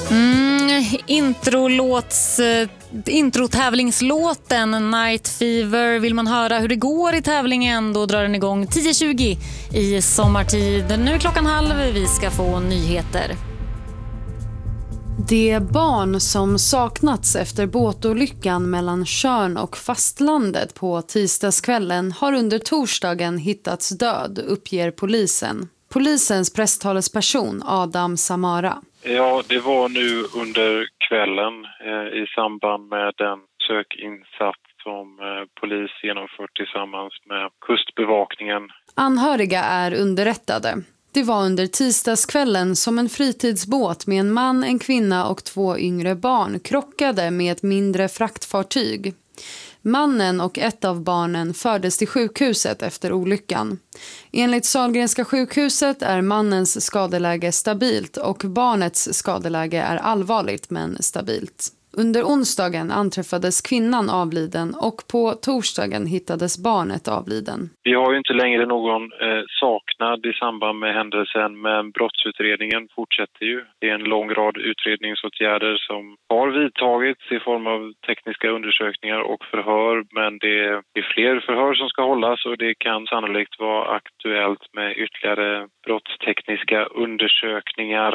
Introtävlingslåten Night Fever. Vill man höra hur det går i tävlingen, då drar den igång 10:20 i sommartid. Nu är klockan 12:30, vi ska få nyheter. Det barn som saknats efter båtolyckan mellan Tjörn och fastlandet på tisdagskvällen har under torsdagen hittats död, uppger polisen. Polisens presstalesperson Adam Samara. Ja, det var nu under kvällen i samband med den sökinsats som polis genomfört tillsammans med kustbevakningen. Anhöriga är underrättade. Det var under tisdagskvällen som en fritidsbåt med en man, en kvinna och 2 yngre barn krockade med ett mindre fraktfartyg. Mannen och ett av barnen fördes till sjukhuset efter olyckan. Enligt Sahlgrenska sjukhuset är mannens skadeläge stabilt och barnets skadeläge är allvarligt men stabilt. Under onsdagen anträffades kvinnan avliden och på torsdagen hittades barnet avliden. Vi har ju inte längre någon saknad i samband med händelsen, men brottsutredningen fortsätter ju. Det är en lång rad utredningsåtgärder som har vidtagits i form av tekniska undersökningar och förhör, men det är fler förhör som ska hållas och det kan sannolikt vara aktuellt med ytterligare brottstekniska undersökningar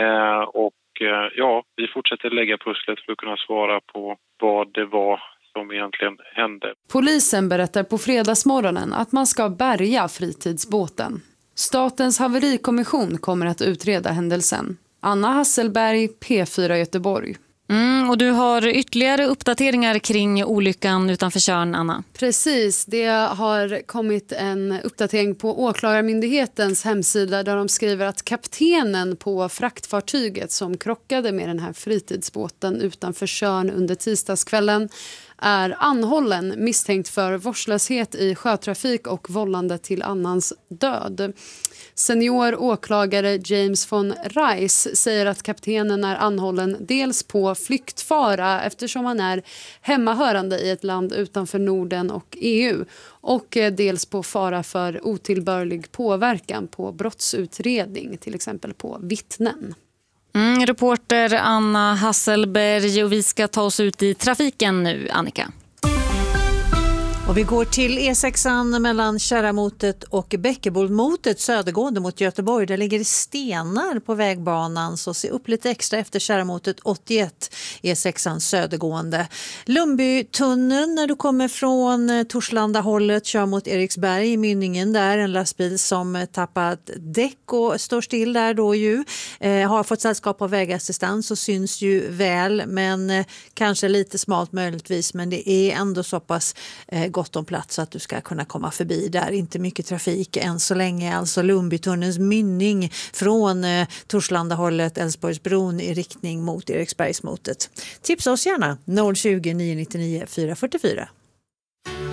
och ja, vi fortsätter lägga pusslet för att kunna svara på vad det var som egentligen hände. Polisen berättar på fredagsmorgonen att man ska bärga fritidsbåten. Statens haverikommission kommer att utreda händelsen. Anna Hasselberg, P4 Göteborg. Och du har ytterligare uppdateringar kring olyckan utanför Tjörn, Anna. Precis, det har kommit en uppdatering på Åklagarmyndighetens hemsida där de skriver att kaptenen på fraktfartyget som krockade med den här fritidsbåten utanför Tjörn under tisdagskvällen är anhållen misstänkt för vårdslöshet i sjötrafik och vållande till annans död. Senior åklagare James von Rice säger att kaptenen är anhållen dels på flyktfara eftersom han är hemmahörande i ett land utanför Norden och EU och dels på fara för otillbörlig påverkan på brottsutredning, till exempel på vittnen. Reporter Anna Hasselberg, och vi ska ta oss ut i trafiken nu, Annika. Och vi går till E6 mellan Kärramotet och Bäckebollmotet södergående mot Göteborg. Där ligger stenar på vägbanan, så se upp lite extra efter Kärramotet 81 E6 södergående. Lundbytunneln när du kommer från Torslanda hållet, kör mot Eriksberg i mynningen där. En lastbil som tappat däck och står still där då ju. Har fått sällskap av vägassistans och syns ju väl, men kanske lite smalt möjligtvis, men det är ändå så pass gott om plats så att du ska kunna komma förbi där. Inte mycket trafik än så länge. Alltså Lundbytunnelns mynning från Torslanda hållet, Älvsborgsbron i riktning mot Eriksbergsmotet. Tipsa oss gärna 020 999 444.